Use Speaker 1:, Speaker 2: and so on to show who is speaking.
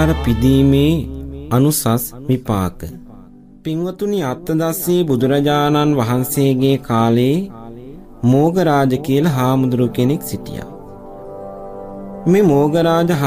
Speaker 1: පිදීමේ අනුසස් විපාක. පින්වතුනි, අත්තදස්සී බුදුරජාණන් වහන්සේගේ කාලේ මෝගරාජ කියලා හාමුදුරු කෙනෙක් සිටියා. මේ මෝගරාජ